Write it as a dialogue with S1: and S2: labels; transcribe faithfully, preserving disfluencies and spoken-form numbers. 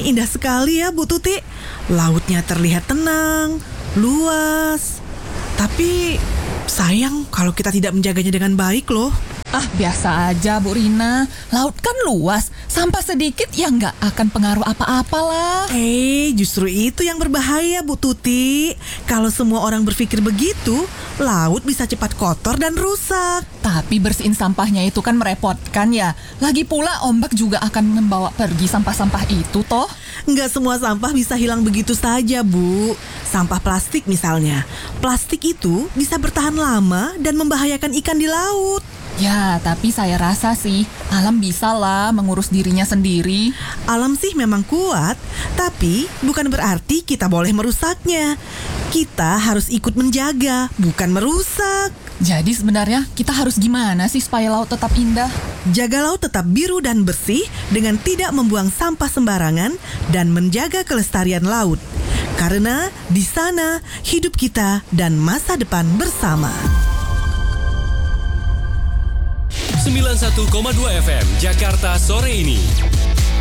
S1: Ini indah sekali ya Bu Tuti. Lautnya terlihat tenang, luas. Tapi sayang kalau kita tidak menjaganya dengan baik loh.
S2: Ah, biasa aja Bu Rina. Laut kan luas, sampah sedikit ya nggak akan pengaruh apa-apa lah.
S1: Eh, justru itu yang berbahaya Bu Tuti. Kalau semua orang berpikir begitu, laut bisa cepat kotor dan rusak.
S2: Tapi bersihin sampahnya itu kan merepotkan ya. Lagi pula ombak juga akan membawa pergi sampah-sampah itu toh.
S1: Nggak semua sampah bisa hilang begitu saja, Bu. Sampah plastik misalnya. Plastik itu bisa bertahan lama dan membahayakan ikan di laut.
S2: Ya, tapi saya rasa sih alam bisa lah mengurus dirinya sendiri.
S1: Alam sih memang kuat, tapi bukan berarti kita boleh merusaknya. Kita harus ikut menjaga, bukan merusak.
S2: Jadi sebenarnya kita harus gimana sih supaya laut tetap indah?
S1: Jaga laut tetap biru dan bersih dengan tidak membuang sampah sembarangan dan menjaga kelestarian laut. Karena di sana hidup kita dan masa depan bersama.
S3: sembilan puluh satu koma dua F M Jakarta sore ini.